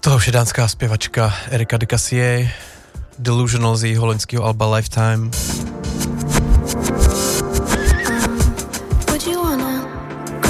To už je dánská zpěvačka Erika de Cassier, Delusional z jejího loňského alba Lifetime.